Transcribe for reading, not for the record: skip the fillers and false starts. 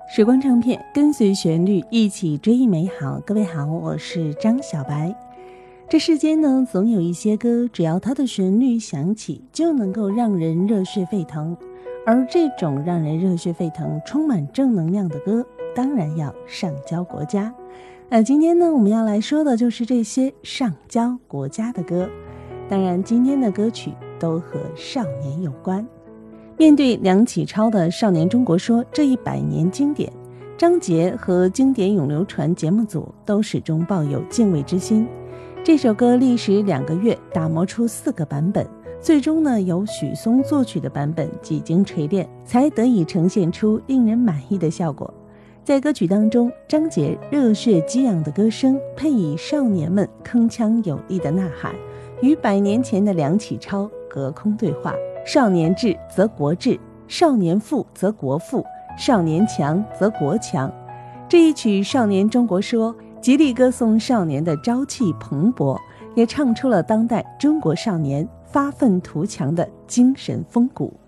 时光唱片，跟随旋律一起追忆美好。各位好，我是张小白。这世间呢，总有一些歌，只要它的旋律响起，就能够让人热血沸腾。而这种让人热血沸腾、充满正能量的歌，当然要上交国家。今天呢，我们要来说的就是这些上交国家的歌。当然，今天的歌曲都和少年有关。面对梁启超的《少年中国说》这100年经典，张杰和经典永流传节目组都始终抱有敬畏之心。这首歌历时2个月打磨出4个版本，最终呢由许嵩作曲的版本几经锤炼，才得以呈现出令人满意的效果。在歌曲当中，张杰热血激昂的歌声配以少年们铿锵有力的呐喊，与100年前的梁启超隔空对话。少年智则国智，少年富则国富，少年强则国强。这一曲《少年中国说》极力歌颂少年的朝气蓬勃，也唱出了当代中国少年发愤图强的精神风骨。